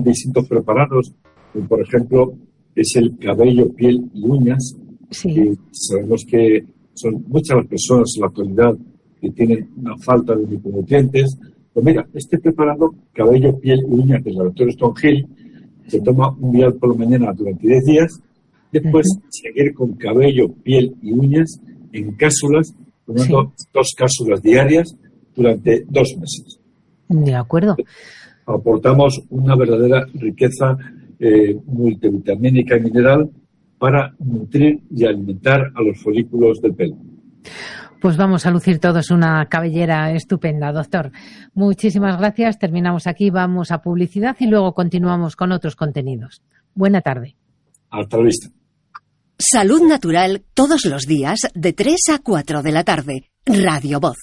distintos preparados, como por ejemplo es el cabello, piel y uñas. Sí. Sabemos que son muchas las personas en la actualidad que tienen una falta de micronutrientes. Pues mira, este preparado, cabello, piel y uñas del laboratorio Stonehill, se toma un vial por la mañana durante 10 días, después seguir con cabello, piel y uñas en cápsulas, tomando 2 cápsulas diarias durante 2 meses. De acuerdo. Aportamos una verdadera riqueza multivitamínica y mineral para nutrir y alimentar a los folículos del pelo. Pues vamos a lucir todos una cabellera estupenda, doctor. Muchísimas gracias. Terminamos aquí, vamos a publicidad y luego continuamos con otros contenidos. Buena tarde. Hasta la vista. Salud Natural todos los días de 3 a 4 de la tarde. Radio Voz.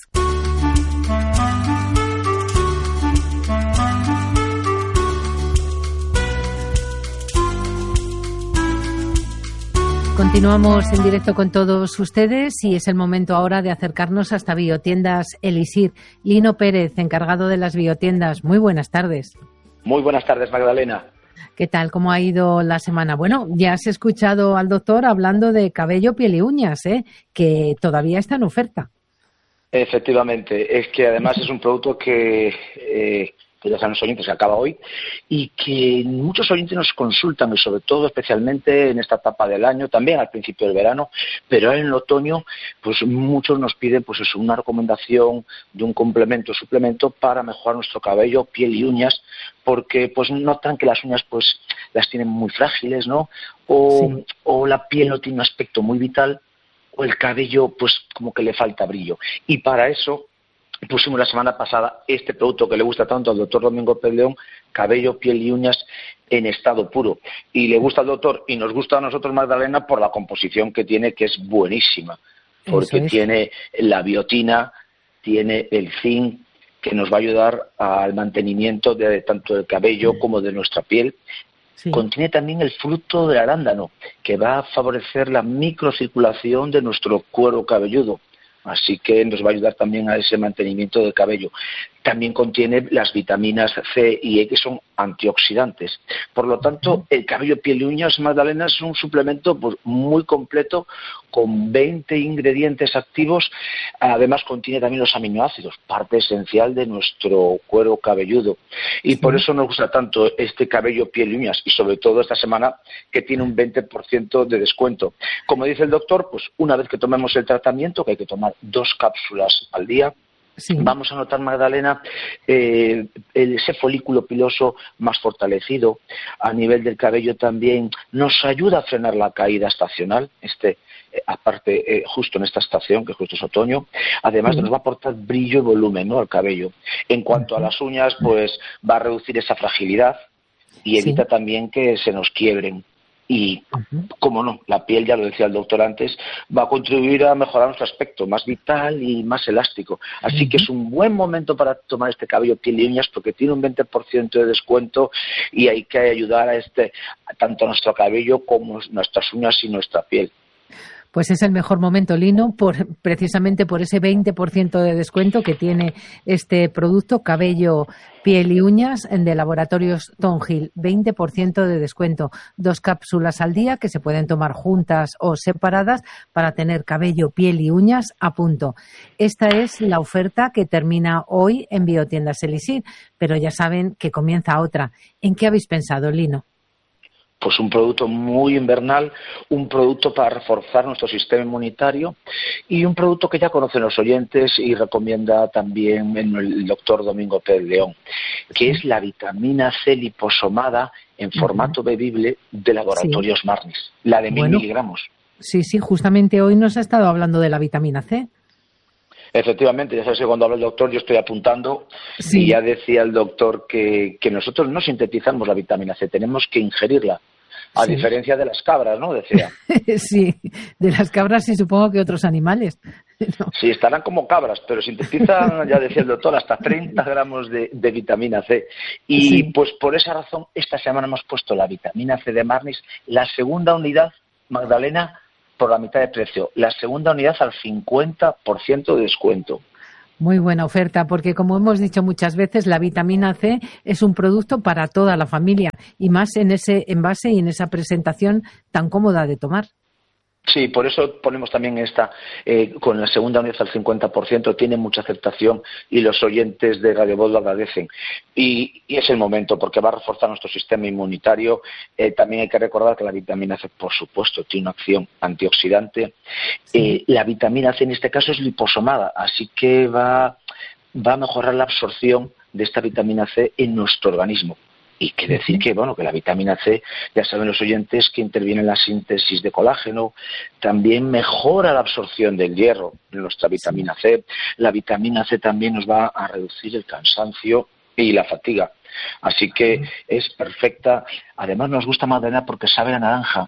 Continuamos en directo con todos ustedes y es el momento ahora de acercarnos hasta Biotiendas Elixir. Lino Pérez, encargado de las biotiendas. Muy buenas tardes. Muy buenas tardes, Magdalena. ¿Qué tal? ¿Cómo ha ido la semana? Bueno, ya has escuchado al doctor hablando de cabello, piel y uñas, que todavía está en oferta. Efectivamente, es que además es un producto que ya saben los oyentes, que acaba hoy, y que muchos oyentes nos consultan, y sobre todo, especialmente en esta etapa del año, también al principio del verano, pero en el otoño, pues muchos nos piden pues eso, una recomendación de un complemento, suplemento para mejorar nuestro cabello, piel y uñas, porque pues notan que las uñas pues las tienen muy frágiles, ¿no? O la piel no tiene un aspecto muy vital, o el cabello pues como que le falta brillo. Y para eso pusimos la semana pasada este producto que le gusta tanto al doctor Domingo Pérez León, cabello, piel y uñas en estado puro. Y le gusta al doctor y nos gusta a nosotros, Magdalena, por la composición que tiene, que es buenísima. Porque tiene la biotina, tiene el zinc, que nos va a ayudar al mantenimiento de tanto del cabello como de nuestra piel. Sí. Contiene también el fruto del arándano, que va a favorecer la microcirculación de nuestro cuero cabelludo. Así que nos va a ayudar también a ese mantenimiento del cabello. También contiene las vitaminas C y E, que son antioxidantes. Por lo tanto, el cabello, piel y uñas, Magdalena, es un suplemento pues, muy completo, con 20 ingredientes activos. Además, contiene también los aminoácidos, parte esencial de nuestro cuero cabelludo. Y por eso nos gusta tanto este cabello, piel y uñas, y sobre todo esta semana, que tiene un 20% de descuento. Como dice el doctor, pues una vez que tomemos el tratamiento, que hay que tomar 2 cápsulas al día, vamos a notar, Magdalena, ese folículo piloso más fortalecido. A nivel del cabello también nos ayuda a frenar la caída estacional, aparte justo en esta estación, que justo es otoño. Además nos va a aportar brillo y volumen, ¿no?, al cabello. En cuanto a las uñas, pues va a reducir esa fragilidad y evita también que se nos quiebren. Y, como no, la piel, ya lo decía el doctor antes, va a contribuir a mejorar nuestro aspecto más vital y más elástico. Así que es un buen momento para tomar este cabello, piel y uñas, porque tiene un 20% de descuento y hay que ayudar a tanto a nuestro cabello como nuestras uñas y nuestra piel. Pues es el mejor momento, Lino, precisamente por ese 20% de descuento que tiene este producto, cabello, piel y uñas, de Laboratorios Stonehill. 20% de descuento. 2 cápsulas al día que se pueden tomar juntas o separadas para tener cabello, piel y uñas a punto. Esta es la oferta que termina hoy en Biotiendas Elixir, pero ya saben que comienza otra. ¿En qué habéis pensado, Lino? Pues un producto muy invernal, un producto para reforzar nuestro sistema inmunitario y un producto que ya conocen los oyentes y recomienda también el doctor Domingo Pérez León, que es la vitamina C liposomada en formato bebible de Laboratorios Marnis, la de 1000 miligramos. Sí, justamente hoy nos ha estado hablando de la vitamina C. Efectivamente, ya sabes que cuando habla el doctor yo estoy apuntando y ya decía el doctor que nosotros no sintetizamos la vitamina C, tenemos que ingerirla. A diferencia de las cabras, ¿no? Decía. Sí, de las cabras y supongo que otros animales. No. Sí, estarán como cabras, pero sintetizan, ya decía el doctor, hasta 30 gramos de vitamina C. Y pues por esa razón, esta semana hemos puesto la vitamina C de Marnis, la segunda unidad, Magdalena, por la mitad de precio. La segunda unidad al 50% de descuento. Muy buena oferta, porque como hemos dicho muchas veces, la vitamina C es un producto para toda la familia y más en ese envase y en esa presentación tan cómoda de tomar. Sí, por eso ponemos también esta, con la segunda unidad al 50%, tiene mucha aceptación y los oyentes de Radio Voz lo agradecen. Y es el momento, porque va a reforzar nuestro sistema inmunitario. También hay que recordar que la vitamina C, por supuesto, tiene una acción antioxidante. Sí. La vitamina C en este caso es liposomada, así que va a mejorar la absorción de esta vitamina C en nuestro organismo. Y que decir que la vitamina C, ya saben los oyentes, que interviene en la síntesis de colágeno, también mejora la absorción del hierro de nuestra vitamina C. La vitamina C también nos va a reducir el cansancio y la fatiga. Así que es perfecta. Además nos gusta Magdalena porque sabe a naranja.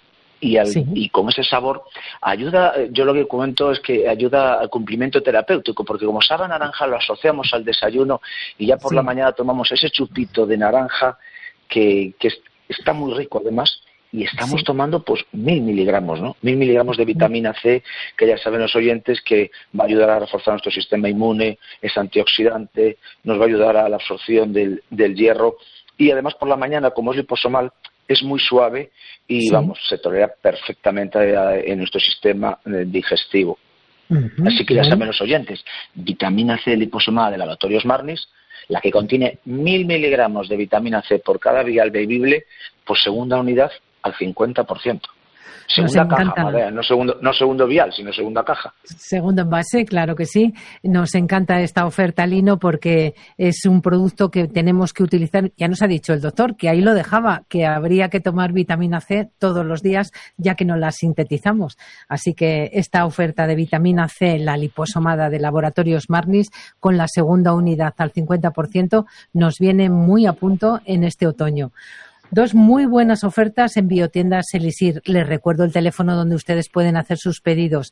Y con ese sabor ayuda, yo lo que comento es que ayuda al cumplimiento terapéutico, porque como sabe a naranja lo asociamos al desayuno y ya por la mañana tomamos ese chupito de naranja que está muy rico además, y estamos tomando pues 1000 miligramos, ¿no? 1000 miligramos de vitamina C, que ya saben los oyentes que va a ayudar a reforzar nuestro sistema inmune, es antioxidante, nos va a ayudar a la absorción del hierro, y además por la mañana, como es liposomal, es muy suave y se tolera perfectamente en nuestro sistema digestivo. Así que ya saben los oyentes, vitamina C liposomal de Laboratorios Marnis, la que contiene 1000 miligramos de vitamina C por cada vial bebible, por segunda unidad al 50%. Segunda caja, Madea, no segundo vial, sino segunda caja. Segundo envase, claro que sí. Nos encanta esta oferta, Lino, porque es un producto que tenemos que utilizar. Ya nos ha dicho el doctor que ahí lo dejaba, que habría que tomar vitamina C todos los días, ya que no la sintetizamos. Así que esta oferta de vitamina C, la liposomada de Laboratorios Marnis, con la segunda unidad al 50%, nos viene muy a punto en este otoño. Dos muy buenas ofertas en Biotiendas Elisir. Les recuerdo el teléfono donde ustedes pueden hacer sus pedidos.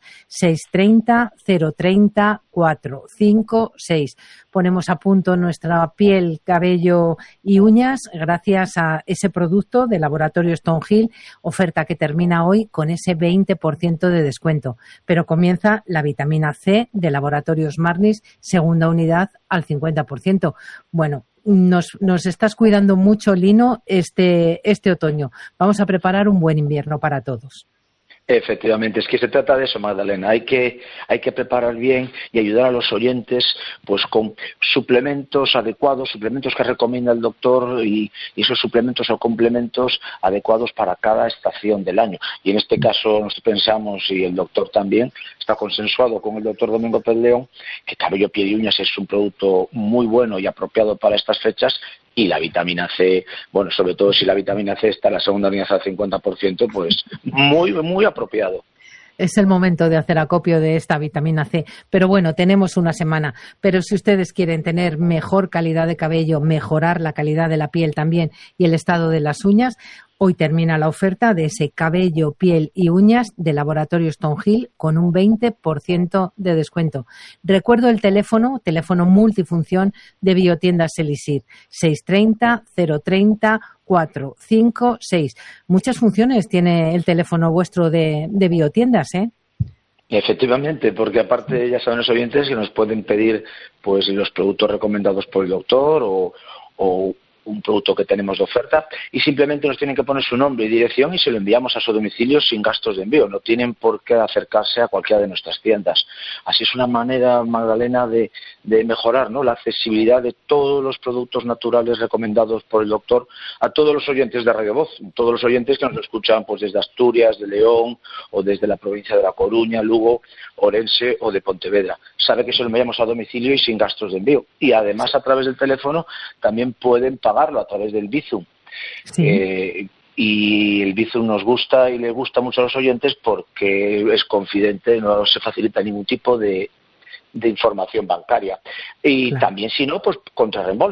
630-030-456. Ponemos a punto nuestra piel, cabello y uñas gracias a ese producto de Laboratorios Stonehill. Oferta que termina hoy con ese 20% de descuento. Pero comienza la vitamina C de Laboratorios Marnis, segunda unidad al 50%. Bueno, nos estás cuidando mucho, Lino, este otoño. Vamos a preparar un buen invierno para todos. Efectivamente, es que se trata de eso, Magdalena. Hay que preparar bien y ayudar a los oyentes pues con suplementos adecuados, suplementos que recomienda el doctor y esos suplementos o complementos adecuados para cada estación del año. Y en este caso nosotros pensamos, y el doctor también, está consensuado con el doctor Domingo Pérez León, que cabello, piel y uñas es un producto muy bueno y apropiado para estas fechas. Y la vitamina C, bueno, sobre todo si la vitamina C está en la segunda unidad al 50%, pues muy, muy apropiado. Es el momento de hacer acopio de esta vitamina C. Pero bueno, tenemos una semana. Pero si ustedes quieren tener mejor calidad de cabello, mejorar la calidad de la piel también y el estado de las uñas, hoy termina la oferta de ese cabello, piel y uñas de Laboratorios Stonehill con un 20% de descuento. Recuerdo el teléfono multifunción de Biotiendas Elisir, 630-030-456. Muchas funciones tiene el teléfono vuestro de Biotiendas, ¿eh? Efectivamente, porque aparte ya saben los oyentes que nos pueden pedir pues los productos recomendados por el doctor o un producto que tenemos de oferta y simplemente nos tienen que poner su nombre y dirección y se lo enviamos a su domicilio sin gastos de envío. No tienen por qué acercarse a cualquiera de nuestras tiendas. Así es una manera, Magdalena, de mejorar, ¿no?, la accesibilidad de todos los productos naturales recomendados por el doctor a todos los oyentes de Radio Voz, todos los oyentes que nos escuchan pues desde Asturias, de León o desde la provincia de La Coruña, Lugo, Orense o de Pontevedra. Sabe que se lo enviamos a domicilio y sin gastos de envío. Y además a través del teléfono también pueden pagarlo a través del Bizum. Sí. Y el Bizum nos gusta y le gusta mucho a los oyentes porque es confidente, no se facilita ningún tipo de información bancaria. Y claro, también si no, pues contra reembolso.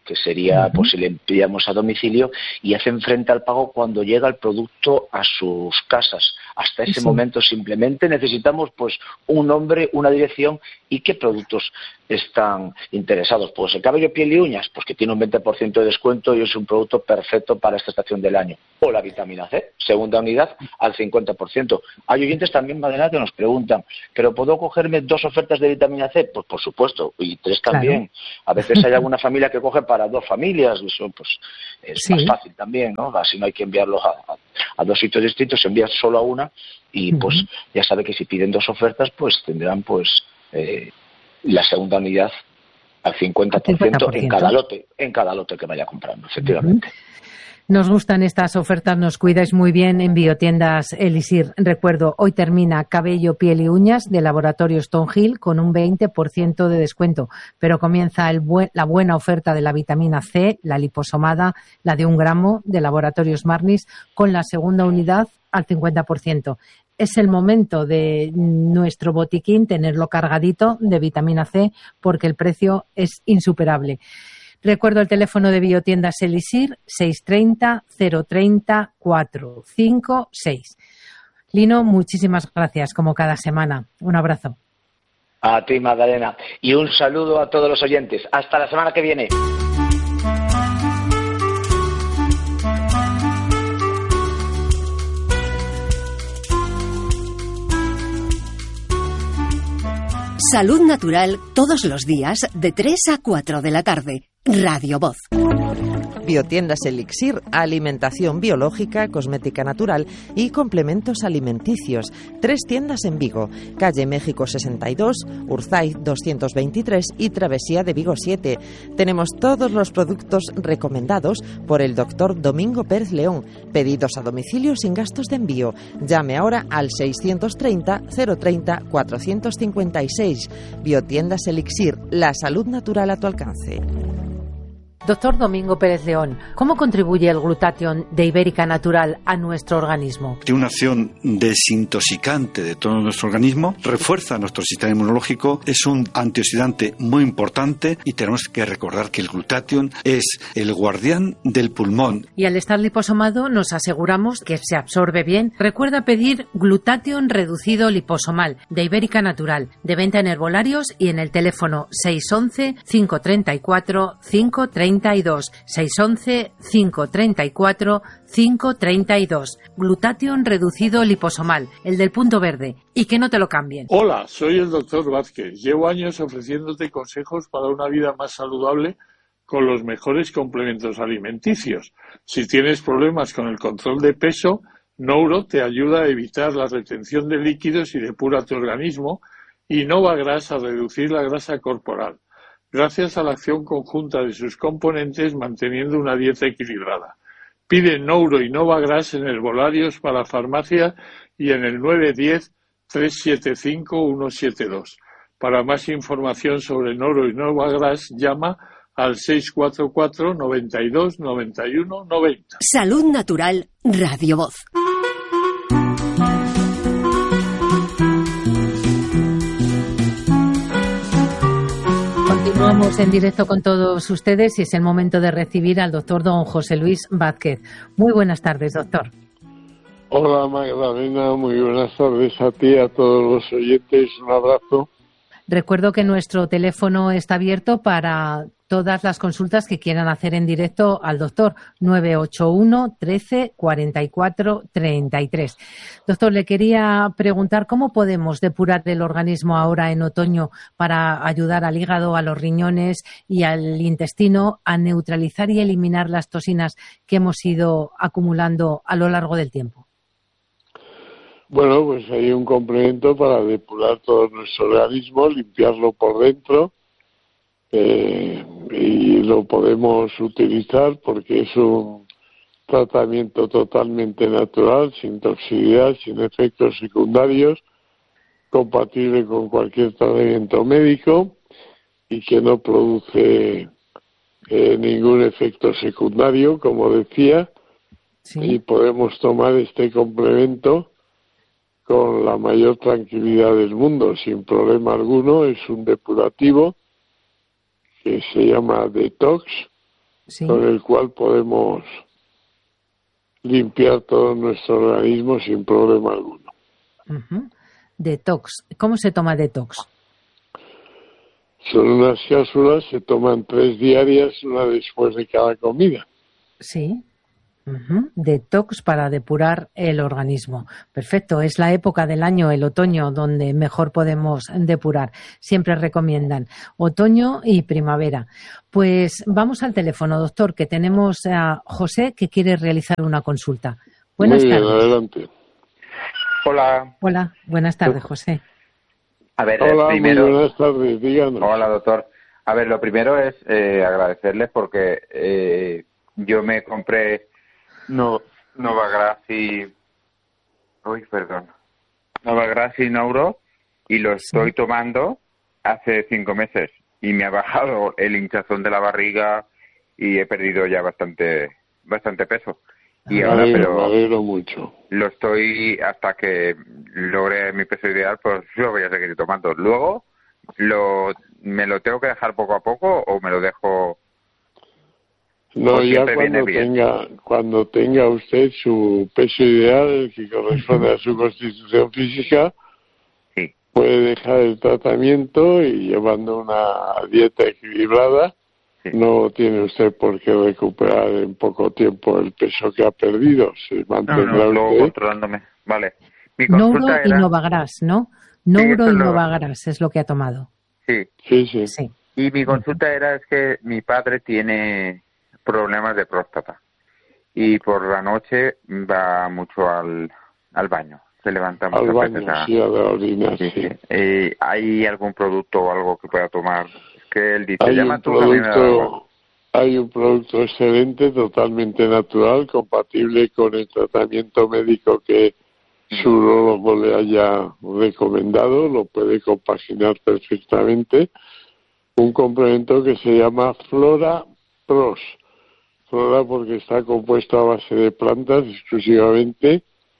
que sería pues si le enviamos a domicilio, y hacen frente al pago cuando llega el producto a sus casas. Hasta ese momento simplemente necesitamos pues un nombre, una dirección y qué productos están interesados. Pues el cabello, piel y uñas, pues que tiene un 20% de descuento y es un producto perfecto para esta estación del año. O la vitamina C, segunda unidad al 50%. Hay oyentes también, Madena, que nos preguntan, ¿pero puedo cogerme 2 ofertas de vitamina C? Pues por supuesto, y 3 también. Claro. A veces hay alguna familia que coge para 2 familias, eso pues es más fácil también, ¿no? Así no hay que enviarlos a 2 sitios distintos, se envía solo a una y pues ya sabe que si piden 2 ofertas pues tendrán pues la segunda unidad al 50% en cada lote que vaya comprando, efectivamente. Nos gustan estas ofertas, nos cuidáis muy bien en Biotiendas Elixir. Recuerdo, hoy termina cabello, piel y uñas de Laboratorios Tonghil con un 20% de descuento, pero comienza la buena oferta de la vitamina C, la liposomada, la de 1 gramo de Laboratorios Marnis, con la segunda unidad al 50%. Es el momento de nuestro botiquín tenerlo cargadito de vitamina C porque el precio es insuperable. Recuerdo el teléfono de Biotiendas Elixir, 630 030 456. Lino, muchísimas gracias, como cada semana. Un abrazo. A ti, Magdalena. Y un saludo a todos los oyentes. Hasta la semana que viene. Salud Natural todos los días de 3 a 4 de la tarde. Radio Voz. Biotiendas Elixir, alimentación biológica, cosmética natural y complementos alimenticios. 3 tiendas en Vigo, calle México 62, Urzaiz 223 y Travesía de Vigo 7. Tenemos todos los productos recomendados por el doctor Domingo Pérez León. Pedidos a domicilio sin gastos de envío. Llame ahora al 630 030 456. Biotiendas Elixir, la salud natural a tu alcance. Doctor Domingo Pérez León, ¿cómo contribuye el glutatión de Ibérica Natural a nuestro organismo? Tiene una acción desintoxicante de todo nuestro organismo, refuerza nuestro sistema inmunológico, es un antioxidante muy importante y tenemos que recordar que el glutatión es el guardián del pulmón. Y al estar liposomado nos aseguramos que se absorbe bien. Recuerda pedir glutatión reducido liposomal de Ibérica Natural, de venta en herbolarios y en el teléfono 611 534 532. 611 534 532. Glutatión reducido liposomal, el del punto verde. Y que no te lo cambien. Hola, soy el doctor Vázquez. Llevo años ofreciéndote consejos para una vida más saludable con los mejores complementos alimenticios. Si tienes problemas con el control de peso, Nouro te ayuda a evitar la retención de líquidos y depura tu organismo, y Novagras a reducir la grasa corporal, gracias a la acción conjunta de sus componentes manteniendo una dieta equilibrada. Pide Nouro y Novagras en herbolarios para farmacia y en el 910-375-172. Para más información sobre Nouro y Novagras, llama al 644 92 91 90. Salud Natural, Radio Voz. Continuamos en directo con todos ustedes y es el momento de recibir al doctor don José Luis Vázquez. Muy buenas tardes, doctor. Hola, Magdalena, muy buenas tardes a ti y a todos los oyentes. Un abrazo. Recuerdo que nuestro teléfono está abierto para todas las consultas que quieran hacer en directo al doctor, 981 13 44 33. Doctor, le quería preguntar cómo podemos depurar el organismo ahora en otoño para ayudar al hígado, a los riñones y al intestino a neutralizar y eliminar las toxinas que hemos ido acumulando a lo largo del tiempo. Bueno, pues hay un complemento para depurar todo nuestro organismo, limpiarlo por dentro, y lo podemos utilizar porque es un tratamiento totalmente natural, sin toxicidad, sin efectos secundarios, compatible con cualquier tratamiento médico y que no produce ningún efecto secundario, como decía, sí. Y podemos tomar este complemento con la mayor tranquilidad del mundo, sin problema alguno. Es un depurativo que se llama Detox Sí. con el cual podemos limpiar todo nuestro organismo sin problema alguno. Ujú. Detox. ¿Cómo se toma detox? Son unas cápsulas, se toman 3 diarias, una después de cada comida. Sí. Ujú. Detox para depurar el organismo. Perfecto. Es la época del año, el otoño, donde mejor podemos depurar. Siempre recomiendan otoño y primavera. Pues vamos al teléfono, doctor, que tenemos a José que quiere realizar una consulta. Buenas Muy bien, tardes. adelante. Hola. Hola, buenas tardes, José. A ver, Hola, primero... muy buenas tardes, díganos. Hola, doctor. A ver, lo primero es agradecerles porque yo me compré Novagras y... Uy, perdón. Novagras y Neuro y lo estoy tomando hace 5 meses y me ha bajado el hinchazón de la barriga y he perdido ya bastante peso. Y ahora, me pero alegro mucho. lo estoy, hasta que logre mi peso ideal, pues lo voy a seguir tomando. Luego, ¿me lo tengo que dejar poco a poco o me lo dejo? No, ya viene bien. cuando tenga usted su peso ideal, el que corresponde a su constitución física, Sí. puede dejar el tratamiento y llevando una dieta equilibrada, Sí. no tiene usted por qué recuperar en poco tiempo el peso que ha perdido. Se mantendrá luego usted. controlándome. Vale. Mi Neuro consulta y era... Novagras, ¿no? Neuro eso y lo- Novagras es lo que ha tomado. Sí. Sí. Sí. Y mi consulta era es que mi padre tiene problemas de próstata y por la noche va mucho al baño. Se levanta Al muchas baño, veces a... sí, a la orina, Sí, sí. sí. ¿Hay algún producto o algo que pueda tomar? Es que él dice, Hay llama un tú, que a mí me da igual. producto excelente, totalmente natural, compatible con el tratamiento médico que su urólogo le haya recomendado, lo puede compaginar perfectamente. Un complemento que se llama Flora Pros. Flora porque está compuesto a base de plantas exclusivamente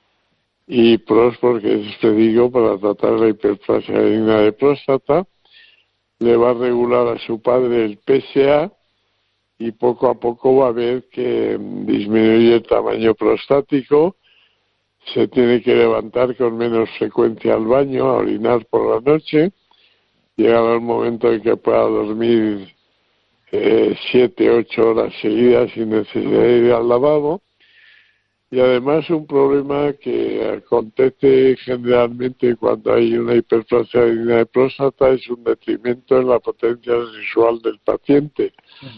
y Pros porque es específico para tratar la hiperplasia benigna de próstata. Le va a regular a su padre el PSA y poco a poco va a ver que disminuye el tamaño prostático, se tiene que levantar con menos frecuencia al baño, a orinar por la noche, llegará el momento en que pueda dormir 7, 8 horas seguidas sin necesidad de ir al lavabo. Y además un problema que acontece generalmente cuando hay una hiperplasia benigna de próstata es un detrimento en la potencia sexual del paciente.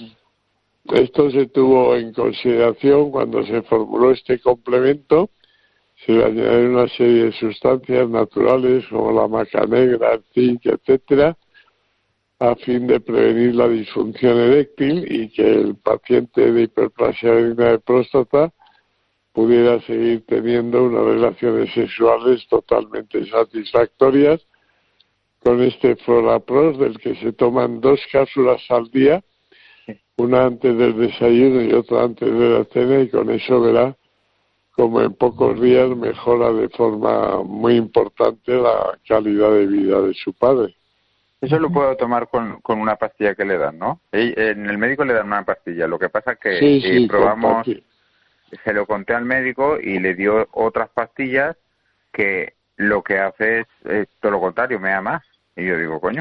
Esto se tuvo en consideración cuando se formuló este complemento. Se le añadieron una serie de sustancias naturales como la maca negra, el zinc, etcétera, a fin de prevenir la disfunción eréctil y que el paciente de hiperplasia benigna de próstata pudiera seguir teniendo unas relaciones sexuales totalmente satisfactorias con este Florapros, del que se toman 2 cápsulas al día, una antes del desayuno y otra antes de la cena, y con eso verá como en pocos días mejora de forma muy importante la calidad de vida de su padre. Eso lo puedo tomar con una pastilla que le dan, ¿no? En el médico le dan una pastilla. Lo que pasa es que Sí, probamos, se lo conté al médico y le dio otras pastillas que lo que hace es todo lo contrario, me da más. Y yo digo, coño.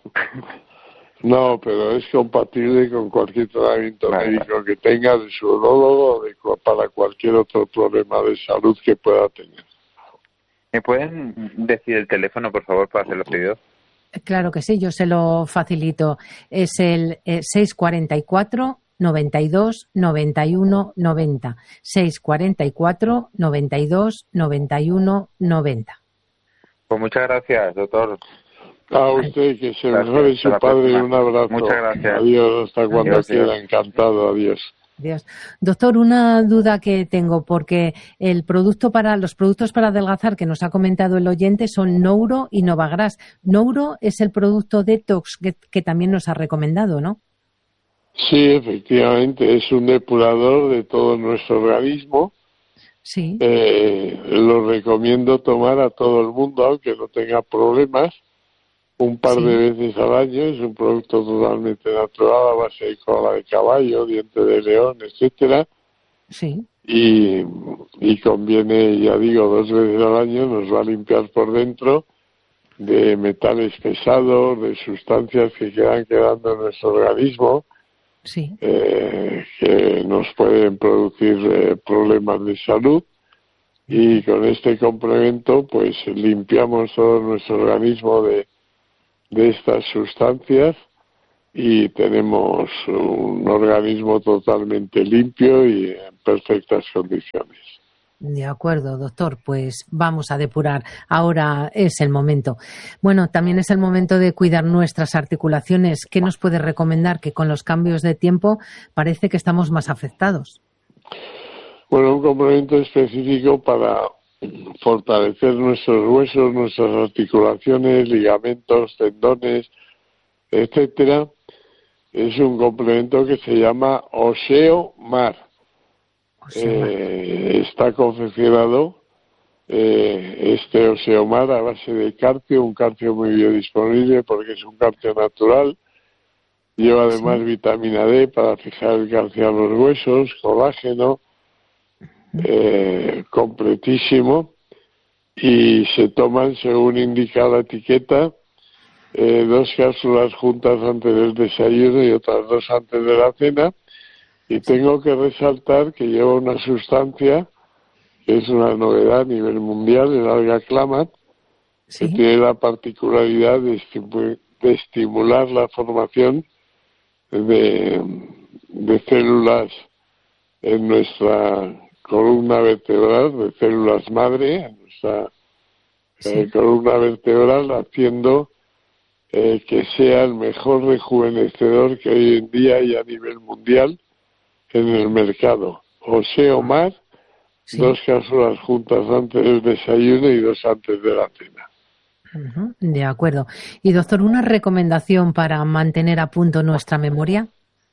No, pero es compatible con cualquier tratamiento médico Vale. que tenga, de su urólogo o para cualquier otro problema de salud que pueda tener. ¿Me pueden decir el teléfono, por favor, para hacer los pedidos? Claro que sí, yo se lo facilito. Es el 644 92 91 90. 644 92 91 90. Pues muchas gracias, doctor. A usted, que se Gracias, mejore hasta su la padre. próxima. Un abrazo. Muchas gracias. Adiós, hasta cuando Adiós, quiera. adiós. Encantado, adiós. Dios. Doctor, una duda que tengo, porque los productos para adelgazar que nos ha comentado el oyente son Neuro y Novagras. Neuro es el producto detox que también nos ha recomendado, ¿no? Sí, efectivamente, es un depurador de todo nuestro organismo. Sí. Lo recomiendo tomar a todo el mundo, aunque no tenga problemas, un par de veces al año. Es un producto totalmente natural a base de cola de caballo, diente de león, etcétera. Sí. Y conviene, ya digo, 2 veces al año. Nos va a limpiar por dentro de metales pesados, de sustancias que quedan quedando en nuestro organismo, Sí. que nos pueden producir problemas de salud. Y con este complemento pues limpiamos todo nuestro organismo de estas sustancias y tenemos un organismo totalmente limpio y en perfectas condiciones. De acuerdo, doctor, pues vamos a depurar. Ahora es el momento. Bueno, también es el momento de cuidar nuestras articulaciones. ¿Qué nos puede recomendar? Que con los cambios de tiempo parece que estamos más afectados. Bueno, un complemento específico para fortalecer nuestros huesos, nuestras articulaciones, ligamentos, tendones, etcétera, es un complemento que se llama Osteomar. Está confeccionado este Osteomar a base de calcio, un calcio muy biodisponible porque es un calcio natural. Lleva además vitamina D para fijar el calcio a los huesos, colágeno, completísimo, y se toman, según indica la etiqueta, 2 cápsulas juntas antes del desayuno y otras 2 antes de la cena. Y tengo que resaltar que lleva una sustancia que es una novedad a nivel mundial, el alga clamat, que tiene la particularidad de estimular la formación de células en nuestra columna vertebral, de células madre, en nuestra columna vertebral, haciendo que sea el mejor rejuvenecedor que hoy en día hay a nivel mundial en el mercado. Osteomar, 2 cápsulas juntas antes del desayuno y 2 antes de la cena. De acuerdo. Y doctor, ¿una recomendación para mantener a punto nuestra memoria?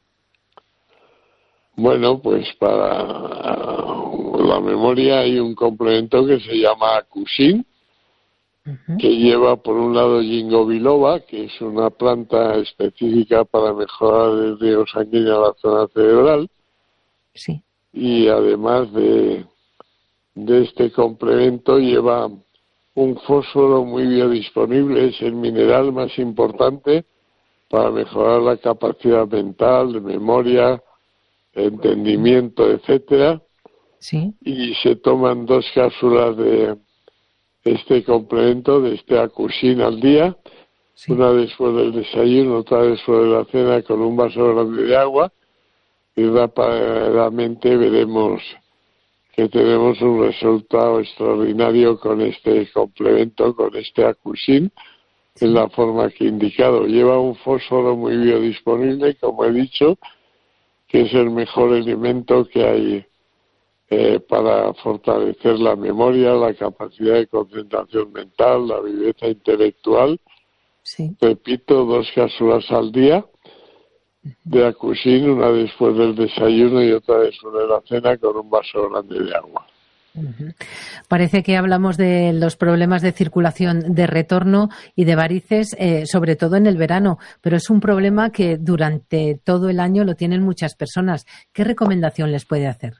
Bueno, pues para la memoria hay un complemento que se llama Acusin, que lleva por un lado ginkgo biloba, que es una planta específica para mejorar el riego sanguíneo a la zona cerebral. Sí. Y además de este complemento lleva un fósforo muy biodisponible, es el mineral más importante para mejorar la capacidad mental, de memoria, entendimiento, etcétera. Sí. Y se toman 2 cápsulas de este complemento, de este Acusin al día, una después del desayuno, otra después de la cena, con un vaso grande de agua, y rápidamente veremos que tenemos un resultado extraordinario con este complemento, con este Acusin, en la forma que he indicado. Lleva un fósforo muy biodisponible, como he dicho, que es el mejor elemento que hay para fortalecer la memoria, la capacidad de concentración mental, la viveza intelectual. Repito, 2 cápsulas al día de Acusin, una después del desayuno y otra después de la cena, con un vaso grande de agua. Parece que hablamos de los problemas de circulación de retorno y de varices, sobre todo en el verano, pero es un problema que durante todo el año lo tienen muchas personas. ¿Qué recomendación les puede hacer?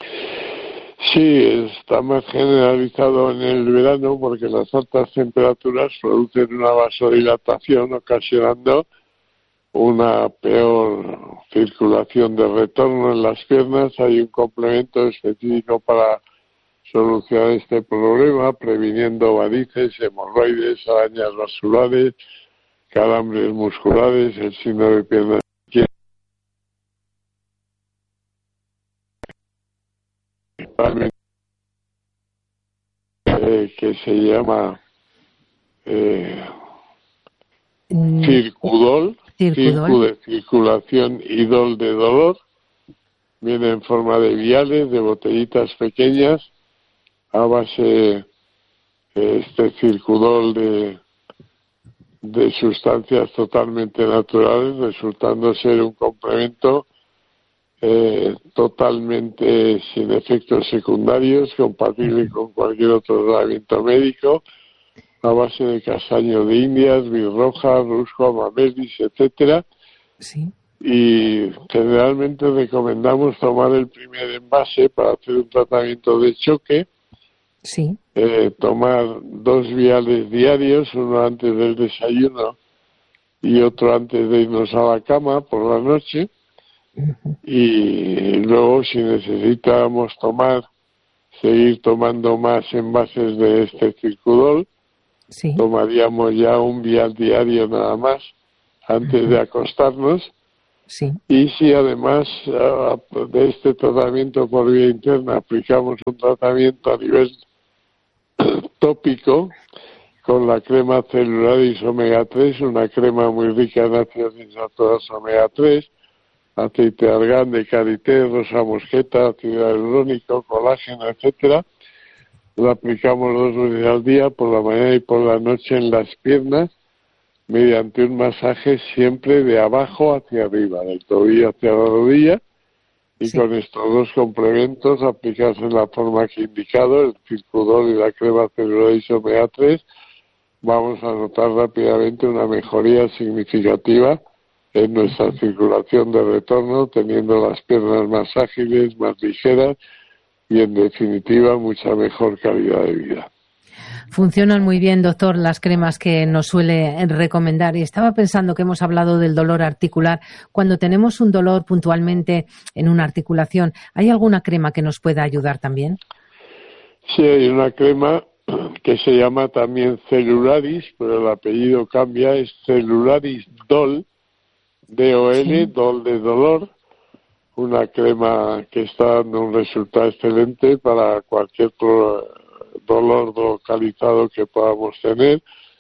Sí, está más generalizado en el verano porque las altas temperaturas producen una vasodilatación, ocasionando una peor circulación de retorno en las piernas. Hay un complemento específico para solucionar este problema, previniendo varices, hemorroides, arañas vasculares, calambres musculares, el síndrome de piernas que se llama Circudol, circu de circulación y dol de dolor. Viene en forma de viales, de botellitas pequeñas, a base este Circudol de sustancias totalmente naturales, resultando ser un complemento totalmente sin efectos secundarios, compatible con cualquier otro tratamiento médico, a base de castaño de Indias, birroja, rusco, amamelis, etcétera. Sí. Y generalmente recomendamos tomar el primer envase para hacer un tratamiento de choque. Sí. Tomar 2 viales diarios, uno antes del desayuno y otro antes de irnos a la cama por la noche. Y luego, si necesitamos seguir tomando más envases de este Circudol, sí, tomaríamos ya un vial diario nada más antes de acostarnos. Sí. Y si además de este tratamiento por vía interna aplicamos un tratamiento a nivel tópico con la crema Celularis Omega 3, una crema muy rica en ácidos insaturrados Omega 3, aceite de argán, de karité, rosa mosqueta, ácido hialurónico, colágeno, etcétera. Lo aplicamos 2 veces al día, por la mañana y por la noche en las piernas, mediante un masaje siempre de abajo hacia arriba, del tobillo hacia la rodilla, y sí, con estos 2 complementos aplicados en la forma que he indicado, el Circudol y la crema Celularis Omega 3, vamos a notar rápidamente una mejoría significativa en nuestra circulación de retorno, teniendo las piernas más ágiles, más ligeras y, en definitiva, mucha mejor calidad de vida. Funcionan muy bien, doctor, las cremas que nos suele recomendar. Y estaba pensando que hemos hablado del dolor articular. Cuando tenemos un dolor puntualmente en una articulación, ¿hay alguna crema que nos pueda ayudar también? Sí, hay una crema que se llama también Celularis, pero el apellido cambia, es Celularis Dol, D-O-L, sí, Dol de dolor. Una crema que está dando un resultado excelente para cualquier dolor localizado que podamos tener.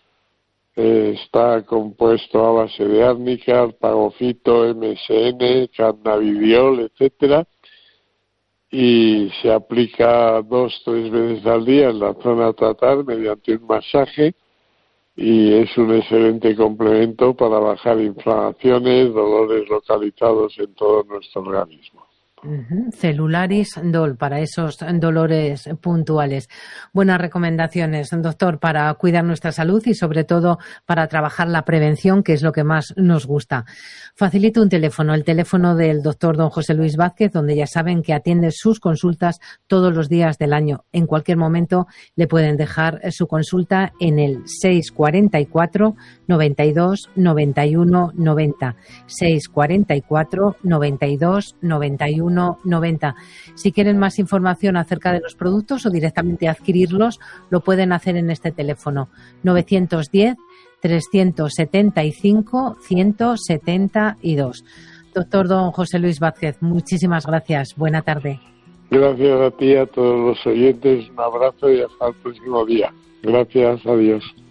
Está compuesto a base de árnica, pagofito, MSM, cannabidiol, etcétera, y se aplica 2-3 veces al día en la zona a tratar mediante un masaje, y es un excelente complemento para bajar inflamaciones, dolores localizados en todo nuestro organismo. Celularis Dol, para esos dolores puntuales. Buenas recomendaciones, doctor, para cuidar nuestra salud y sobre todo para trabajar la prevención, que es lo que más nos gusta. Facilito un teléfono, el teléfono del doctor don José Luis Vázquez, donde ya saben que atiende sus consultas todos los días del año. En cualquier momento le pueden dejar su consulta en el 644 92 91 90. 644 92 91 90. Si quieren más información acerca de los productos o directamente adquirirlos, lo pueden hacer en este teléfono 910 375 172. Doctor don José Luis Vázquez, muchísimas gracias. Buena tarde. Gracias a ti y a todos los oyentes. Un abrazo y hasta el próximo día. Gracias, adiós.